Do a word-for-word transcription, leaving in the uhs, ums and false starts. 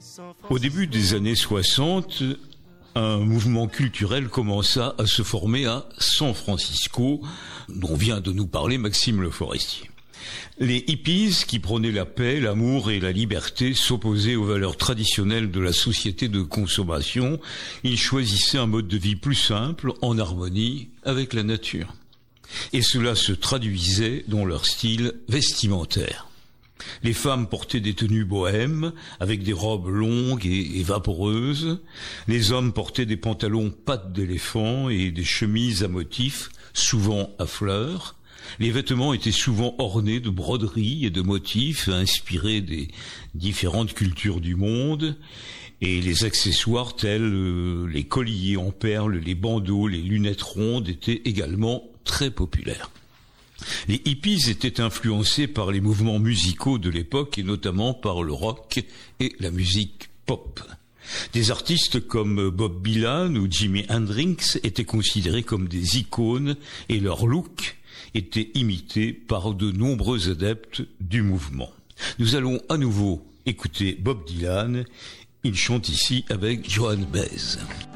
Au début des années soixante, un mouvement culturel commença à se former à San Francisco, dont vient de nous parler Maxime Le Forestier. Les hippies, qui prônaient la paix, l'amour et la liberté, s'opposaient aux valeurs traditionnelles de la société de consommation. Ils choisissaient un mode de vie plus simple, en harmonie avec la nature. Et cela se traduisait dans leur style vestimentaire. Les femmes portaient des tenues bohèmes, avec des robes longues et, et vaporeuses. Les hommes portaient des pantalons pattes d'éléphant et des chemises à motifs, souvent à fleurs. Les vêtements étaient souvent ornés de broderies et de motifs inspirés des différentes cultures du monde. Et les accessoires tels euh, les colliers en perles, les bandeaux, les lunettes rondes étaient également très populaires. Les hippies étaient influencés par les mouvements musicaux de l'époque et notamment par le rock et la musique pop. Des artistes comme Bob Dylan ou Jimi Hendrix étaient considérés comme des icônes et leur look était imité par de nombreux adeptes du mouvement. Nous allons à nouveau écouter Bob Dylan. Il chante ici avec Joan Baez.